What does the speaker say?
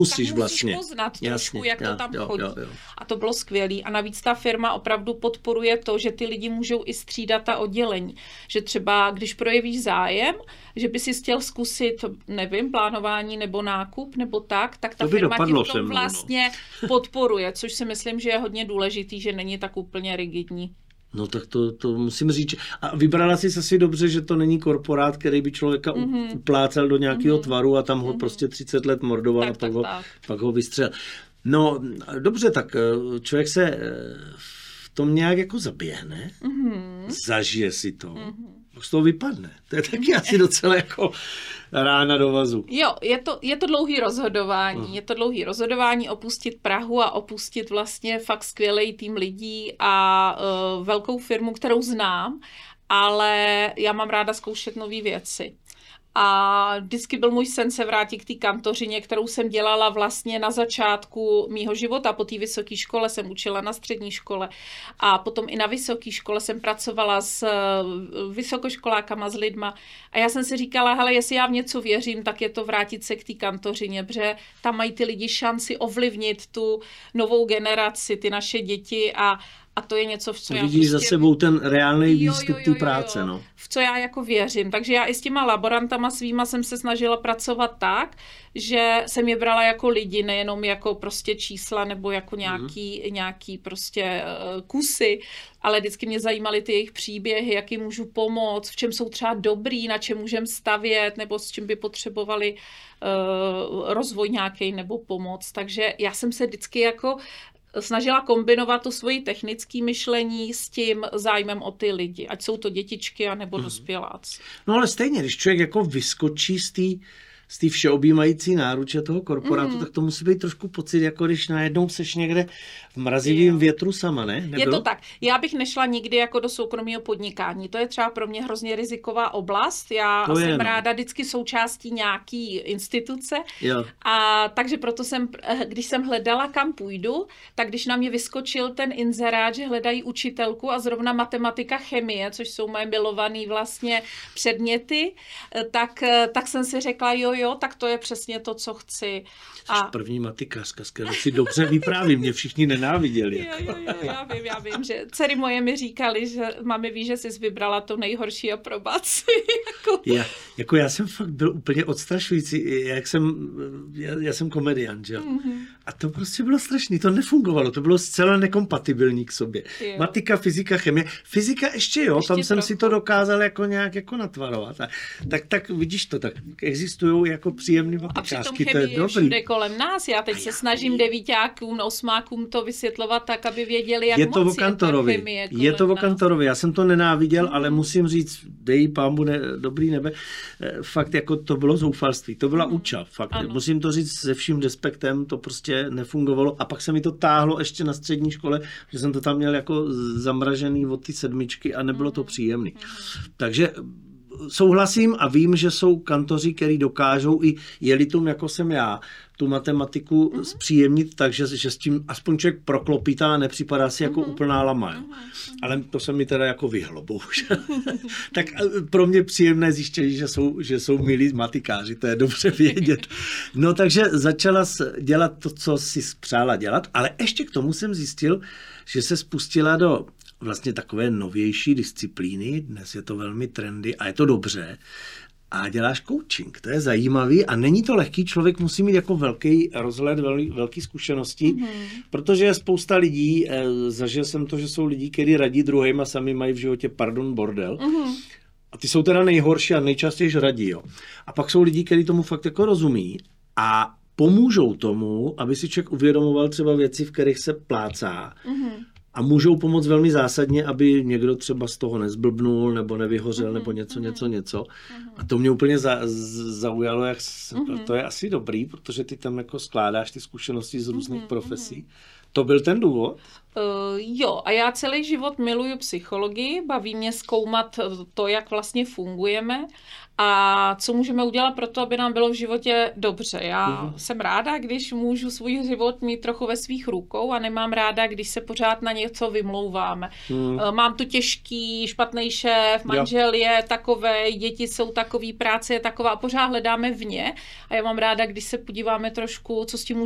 musíš vlastně poznat trošku, jasně, jak to tam chodí. Jo. A to bylo skvělý. A navíc ta firma opravdu podporuje to, že ty lidi můžou i střídat ta oddělení. Že třeba, když projevíš zájem, že by si chtěl zkusit, nevím, plánování nebo nákup nebo tak ta firma ti v tom vlastně podporuje, což si myslím, že je hodně důležitý, že není tak úplně rigidní. No tak to musím říct. A vybrala jsi asi dobře, že to není korporát, který by člověka uplácel do nějakého tvaru a tam ho prostě 30 let mordoval a pak ho vystřelil. No dobře, tak člověk se v tom nějak jako zaběhne, zažije si to, z toho vypadne. To je taky asi docela jako rána do vazu. Jo, je to dlouhý rozhodování. Je to dlouhý rozhodování opustit Prahu a opustit vlastně fakt skvělý tým lidí a velkou firmu, kterou znám, ale já mám ráda zkoušet nové věci. A vždycky byl můj sen se vrátit k té kantořině, kterou jsem dělala vlastně na začátku mýho života. Po té vysoké škole jsem učila na střední škole a potom i na vysoké škole jsem pracovala s vysokoškolákama, s lidma. A já jsem si říkala, hele, jestli já v něco věřím, tak je to vrátit se k té kantořině, protože tam mají ty lidi šanci ovlivnit tu novou generaci, ty naše děti a to je něco, v co já vidíš za sebou ten reálný výstup té práce, no. V co já jako věřím. Takže já i s těma laborantama svýma jsem se snažila pracovat tak, že jsem je brala jako lidi, nejenom jako prostě čísla nebo jako nějaký prostě kusy, ale vždycky mě zajímaly ty jejich příběhy, jak jim můžu pomoct, v čem jsou třeba dobrý, na čem můžeme stavět, nebo s čím by potřebovali rozvoj nějaký nebo pomoc. Takže já jsem se vždycky jako snažila kombinovat to svoje technické myšlení s tím zájmem o ty lidi, ať jsou to dětičky anebo dospěláci. No ale stejně, když člověk jako vyskočí z té všeobjímající náruče toho korporátu, tak to musí být trošku pocit, jako když najednou seš někde v mrazivém větru sama, ne? Nebylo? Je to tak. Já bych nešla nikdy jako do soukromého podnikání. To je třeba pro mě hrozně riziková oblast. Já jsem ráda vždycky součástí nějaký instituce. Jo. A takže proto když jsem hledala, kam půjdu, tak když na mě vyskočil ten inzerát, že hledají učitelku a zrovna matematika, chemie, což jsou moje milované vlastně předměty, tak jsem si řekla, jo, tak to je přesně to, co chci. Jsi první matikařka, s kterou si dobře vypráví, mě všichni nenáviděli. Jo, já vím, že dcery moje mi říkali, že mami ví, že jsi vybrala to nejhorší aprobaci. Já jsem fakt byl úplně odstrašující, já jsem komediant, že jo. A to prostě bylo strašný, to nefungovalo, to bylo zcela nekompatibilní k sobě. Jo. Matika, fyzika, chemie. Fyzika ještě tam jsem si to dokázal jako nějak jako natvarovat. Tak vidíš to, tak existují jako příjemný matikářky, to je dobrý. Všude kolem nás, já teď se snažím devíťákům, osmákům to vysvětlovat tak, aby věděli, jak moc je to o Kantorovi, já jsem to nenáviděl, ale musím říct, dej pámu dobrý nebe, fakt jako to bylo zoufalství, to byla úča, fakt, musím to říct se vším respektem, to prostě nefungovalo a pak se mi to táhlo ještě na střední škole, že jsem to tam měl jako zamražený od ty 7 a nebylo to příjemný. Takže souhlasím a vím, že jsou kantoři, kteří dokážou i jelitům, jako jsem já, tu matematiku zpříjemnit, takže že s tím aspoň člověk proklopítá a nepřipadá si jako úplná lama. Ale to se mi teda jako vyhlo, bohužel. Tak pro mě příjemné zjištění, že jsou milí matikáři, to je dobře vědět. No takže začala dělat to, co si přála dělat, ale ještě k tomu jsem zjistil, že se spustila do vlastně takové novější disciplíny, dnes je to velmi trendy a je to dobře. A děláš coaching, to je zajímavý a není to lehký, člověk musí mít jako velký rozhled, velký zkušenosti, protože je spousta lidí, zažil jsem to, že jsou lidi, kteří radí druhým a sami mají v životě, bordel. A ty jsou teda nejhorší a nejčastěji radí, jo. A pak jsou lidi, kteří tomu fakt jako rozumí a pomůžou tomu, aby si člověk uvědomoval třeba věci, v kterých se plácá. A můžou pomoct velmi zásadně, aby někdo třeba z toho nezblbnul, nebo nevyhořel, nebo něco. A to mě úplně zaujalo, to je asi dobrý, protože ty tam jako skládáš ty zkušenosti z různých profesí. To byl ten důvod? Jo, a já celý život miluju psychologii, baví mě zkoumat to, jak vlastně fungujeme a co můžeme udělat pro to, aby nám bylo v životě dobře. Já jsem ráda, když můžu svůj život mít trochu ve svých rukou a nemám ráda, když se pořád na něco vymlouváme. Mám tu těžký, špatný šéf, manžel je takovej, děti jsou takový, práce je taková a pořád hledáme vně a já mám ráda, když se podíváme trošku, co s tím